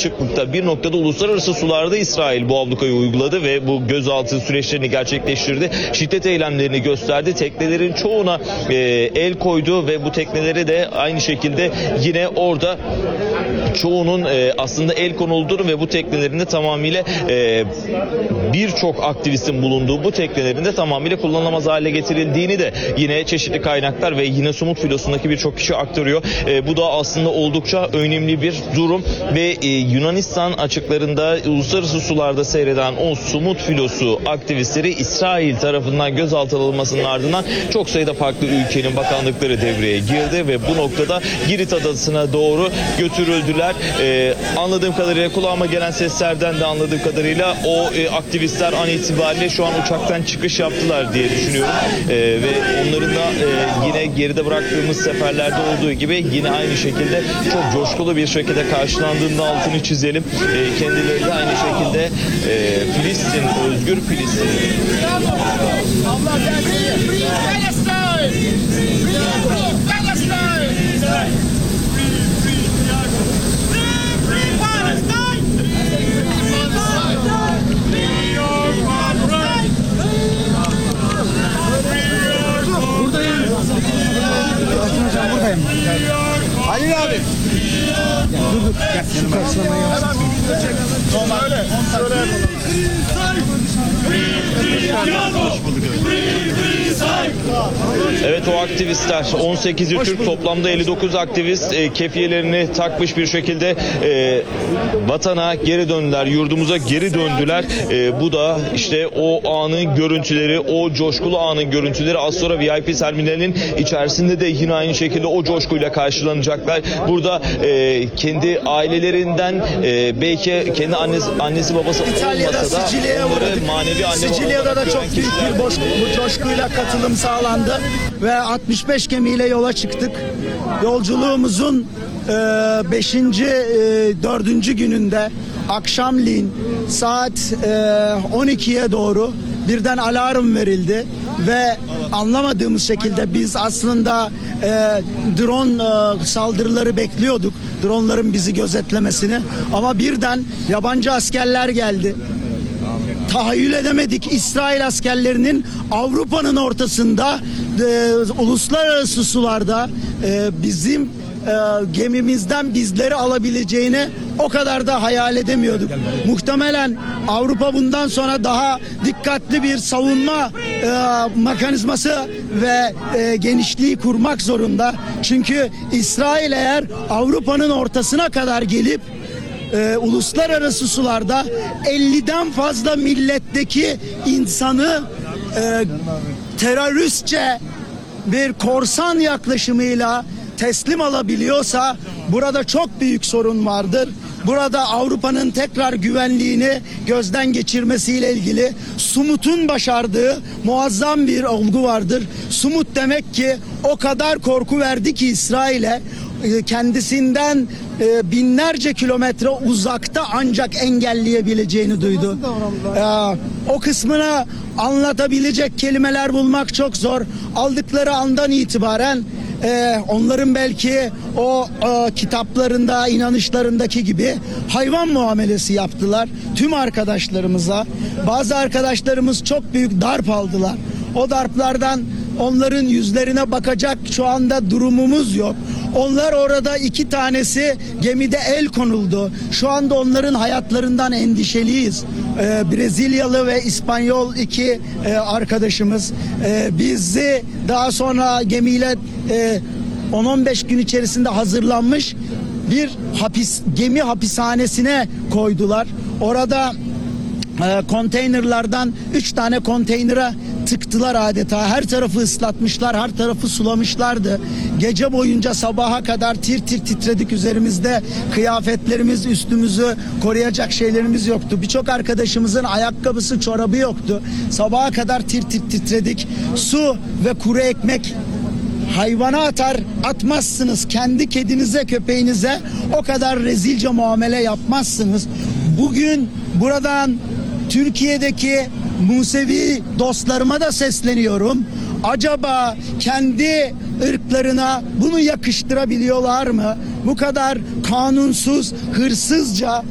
açıklıkta bir noktada uluslararası sularda İsrail bu ablukayı uyguladı ve bu gözaltı süreçlerini gerçekleştirdi. Şiddet eylemlerini gösterdi. Teknelerin çoğuna el koydu ve bu tekneleri de aynı şekilde yine orada çoğunun aslında el konulduğunu ve bu teknelerin de tamamıyla birçok aktivistin bulunduğu bu teknelerin de tamamıyla kullanılamaz hale getirildiğini de yine çeşitli kaynaklar ve yine Sumut filosundaki birçok kişi aktarıyor. Bu da aslında oldukça önemli bir durum ve Yunanistan açıklarında uluslararası sularda seyreden o Sumut filosu aktivistleri İsrail tarafından gözaltına alınmasının ardından çok sayıda farklı ülkenin bakanlıkları devreye girdi ve bu noktada Girit adasına doğru götürüldüler. Anladığım kadarıyla, kulağıma gelen seslerden de anladığım kadarıyla o aktivistler an itibariyle şu an uçaktan çıkış yaptılar diye düşünüyorum. Ve onların da yine geride bıraktığımız seferlerde olduğu gibi yine aynı şekilde çok coşkulu bir şekilde karşılandığında altını çizelim. Kendileri de aynı şekilde Filistin, özgür Filistin. Halil abi. Dur. Gel, şu karşılamayı yapsın. Öyle. Evet, o aktivistler 18'i Türk, toplamda 59 aktivist kefiyelerini takmış bir şekilde vatana geri döndüler, yurdumuza geri döndüler. Bu da işte o anın görüntüleri, o coşkulu anın görüntüleri. Az sonra VIP terminalinin içerisinde de yine aynı şekilde o coşkuyla karşılanacaklar. Burada kendi ailelerinden belki kendi annesi babası olmasa da onları manevi anne Sicilya'da da çok büyük bir coşkuyla katılım sağlandı ve 65 gemiyle yola çıktık. Yolculuğumuzun 4. gününde akşamleyin saat 12'ye doğru birden alarm verildi ve anlamadığımız şekilde biz aslında drone saldırıları bekliyorduk. Dronların bizi gözetlemesini, ama birden yabancı askerler geldi. Tahayyül edemedik, İsrail askerlerinin Avrupa'nın ortasında uluslararası sularda bizim gemimizden bizleri alabileceğini o kadar da hayal edemiyorduk. Muhtemelen Avrupa bundan sonra daha dikkatli bir savunma mekanizması ve genişliği kurmak zorunda. Çünkü İsrail eğer Avrupa'nın ortasına kadar gelip uluslararası sularda 50'den fazla milletteki insanı teröristçe bir korsan yaklaşımıyla teslim alabiliyorsa burada çok büyük sorun vardır. Burada Avrupa'nın tekrar güvenliğini gözden geçirmesiyle ilgili Sumut'un başardığı muazzam bir olgu vardır. Sumut demek ki o kadar korku verdi ki İsrail'e, kendisinden binlerce kilometre uzakta ancak engelleyebileceğini duydu. O kısmını anlatabilecek kelimeler bulmak çok zor. Aldıkları andan itibaren onların belki o kitaplarında, inanışlarındaki gibi hayvan muamelesi yaptılar tüm arkadaşlarımıza. Bazı arkadaşlarımız çok büyük darp aldılar. O darplardan onların yüzlerine bakacak şu anda durumumuz yok. Onlar orada 2 tanesi gemide el konuldu. Şu anda onların hayatlarından endişeliyiz. Brezilyalı ve İspanyol 2 arkadaşımız bizi daha sonra gemiyle 10-15 gün içerisinde hazırlanmış bir gemi hapishanesine koydular. Orada konteynerlardan 3 tane konteynere tıktılar adeta. Her tarafı ıslatmışlar, her tarafı sulamışlardı. Gece boyunca sabaha kadar tir tir titredik üzerimizde. Kıyafetlerimiz, üstümüzü koruyacak şeylerimiz yoktu. Birçok arkadaşımızın ayakkabısı, çorabı yoktu. Sabaha kadar tir tir titredik. Su ve kuru ekmek hayvana atmazsınız. Kendi kedinize, köpeğinize o kadar rezilce muamele yapmazsınız. Bugün buradan Türkiye'deki Musevi dostlarıma da sesleniyorum. Acaba kendi ırklarına bunu yakıştırabiliyorlar mı? Bu kadar kanunsuz, hırsızca